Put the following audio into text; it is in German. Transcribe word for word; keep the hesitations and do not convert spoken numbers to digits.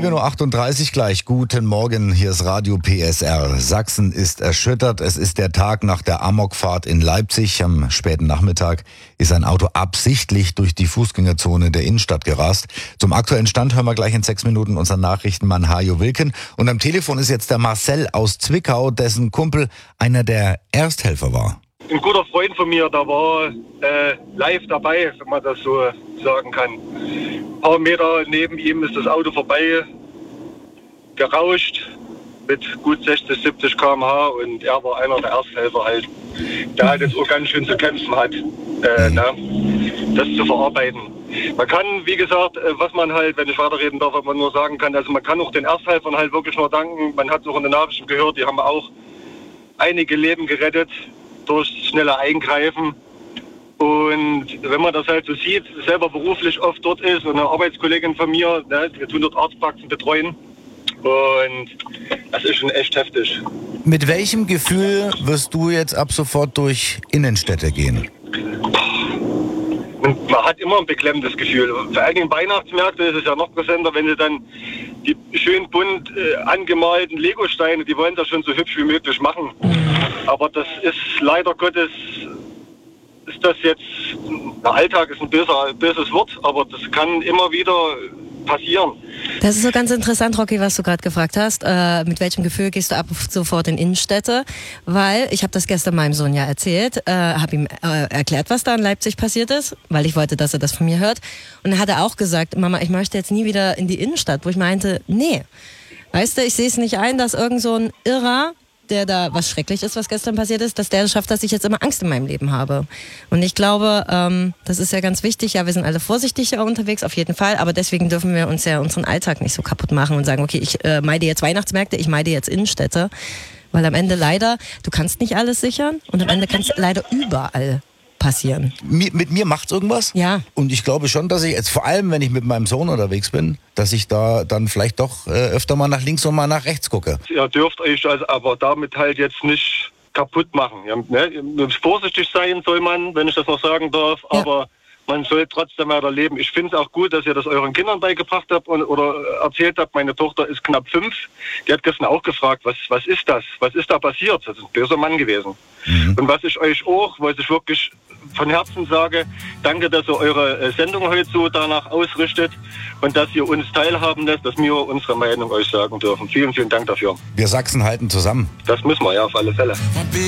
sieben Uhr achtunddreißig gleich. Guten Morgen, hier ist Radio P S R. Sachsen ist erschüttert. Es ist der Tag nach der Amokfahrt in Leipzig. Am späten Nachmittag ist ein Auto absichtlich durch die Fußgängerzone der Innenstadt gerast. Zum aktuellen Stand hören wir gleich in sechs Minuten unseren Nachrichtenmann Hajo Wilken. Und am Telefon ist jetzt der Marcel aus Zwickau, dessen Kumpel einer der Ersthelfer war. Ein guter Freund von mir, der war äh, live dabei, wenn man das so sagen kann. Ein paar Meter neben ihm ist das Auto vorbei, gerauscht mit gut sechzig, siebzig Kilometer pro Stunde und er war einer der Ersthelfer halt, der halt jetzt auch ganz schön zu kämpfen hat, äh, ne, das zu verarbeiten. Man kann, wie gesagt, was man halt, wenn ich weiterreden darf, was man nur sagen kann, also man kann auch den Ersthelfern halt wirklich nur danken. Man hat es auch in den Nachrichten gehört, die haben auch einige Leben gerettet durch schnelle Eingreifen. Und wenn man das halt so sieht, selber beruflich oft dort ist und eine Arbeitskollegin von mir, ne, wir tun dort Arztpraxen betreuen und das ist schon echt heftig. Mit welchem Gefühl wirst du jetzt ab sofort durch Innenstädte gehen? Man hat immer ein beklemmendes Gefühl. Vor allen Dingen Weihnachtsmärkte ist es ja noch präsenter, wenn sie dann die schön bunt äh, angemalten Legosteine, die wollen das schon so hübsch wie möglich machen. Aber das ist leider Gottes, ist das jetzt, der Alltag ist ein böser, böses Wort, aber das kann immer wieder passieren. Das ist so ganz interessant, Rocky, was du gerade gefragt hast. Äh, mit welchem Gefühl gehst du ab sofort in Innenstädte? Weil, ich habe das gestern meinem Sohn ja erzählt, äh, habe ihm äh, erklärt, was da in Leipzig passiert ist, weil ich wollte, dass er das von mir hört. Und er hat auch gesagt, Mama, ich möchte jetzt nie wieder in die Innenstadt, wo ich meinte, nee. Weißt du, ich sehe es nicht ein, dass irgend so ein Irrer, der da, was schrecklich ist, was gestern passiert ist, dass der es schafft, dass ich jetzt immer Angst in meinem Leben habe. Und ich glaube, ähm, das ist ja ganz wichtig. Ja, wir sind alle vorsichtiger unterwegs, auf jeden Fall. Aber deswegen dürfen wir uns ja unseren Alltag nicht so kaputt machen und sagen, okay, ich äh, meide jetzt Weihnachtsmärkte, ich meide jetzt Innenstädte. Weil am Ende leider, du kannst nicht alles sichern und am Ende kann es leider überall passieren. Mit mir macht's irgendwas? Ja. Und ich glaube schon, dass ich jetzt, vor allem wenn ich mit meinem Sohn unterwegs bin, dass ich da dann vielleicht doch äh, öfter mal nach links und mal nach rechts gucke. Ihr dürft euch also aber damit halt jetzt nicht kaputt machen. Ja, ne? Vorsichtig sein soll man, wenn ich das noch sagen darf, ja. Aber man soll trotzdem weiter leben. Ich finde es auch gut, dass ihr das euren Kindern beigebracht habt und, oder erzählt habt. Meine Tochter ist knapp fünf. Die hat gestern auch gefragt, was, was ist das? Was ist da passiert? Das ist ein böser Mann gewesen. Mhm. Und was ich euch auch, was ich wirklich von Herzen sage, danke, dass ihr eure Sendung heute so danach ausrichtet und dass ihr uns teilhaben lässt, dass wir unsere Meinung euch sagen dürfen. Vielen, vielen Dank dafür. Wir Sachsen halten zusammen. Das müssen wir ja auf alle Fälle.